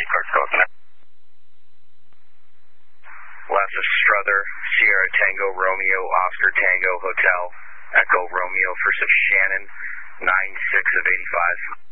car's going. Last is Struther, Sierra Tango Romeo, Oscar Tango Hotel, Echo Romeo, first of Shannon, 9-6 of 85.